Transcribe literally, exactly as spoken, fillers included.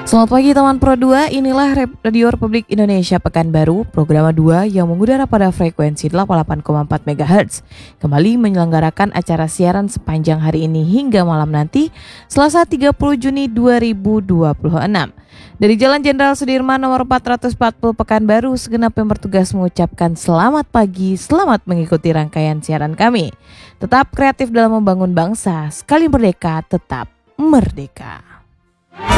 Selamat pagi teman Pro dua, inilah Radio Republik Indonesia Pekanbaru, program dua yang mengudara pada frekuensi delapan puluh delapan koma empat megahertz. Kembali menyelenggarakan acara siaran sepanjang hari ini hingga malam nanti, Selasa tiga puluh Juni dua ribu dua puluh enam. Dari Jalan Jenderal Sudirman nomor empat ratus empat puluh Pekanbaru, segenap yang bertugas mengucapkan selamat pagi, selamat mengikuti rangkaian siaran kami. Tetap kreatif dalam membangun bangsa, sekali merdeka, tetap merdeka.